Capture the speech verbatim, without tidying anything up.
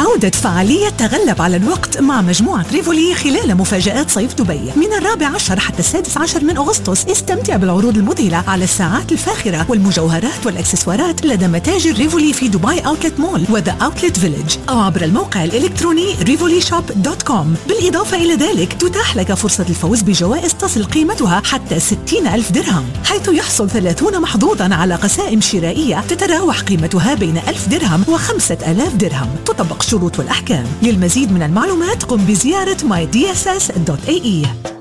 عودة فعالية تغلب على الوقت مع مجموعة ريفولي خلال مفاجآت صيف دبي من الرابع عشر حتى السادس عشر من أغسطس. استمتع بالعروض المذهلة على الساعات الفاخرة والمجوهرات والأكسسوارات لدى متاجر ريفولي في دبي أوتلت مول وذا أوتلت فيليج أو عبر الموقع الإلكتروني ريفولي شوب دوت كوم. بالإضافة إلى ذلك تتاح لك فرصة الفوز بجوائز تصل قيمتها حتى ستين ألف درهم، حيث يحصل ثلاثون محظوظا على قسائم شرائية تتراوح قيمتها بين ألف درهم وخمسة آلاف درهم. تطبق الشروط والأحكام. للمزيد من المعلومات قم بزيارة ماي دي إس إس دوت إيه إي.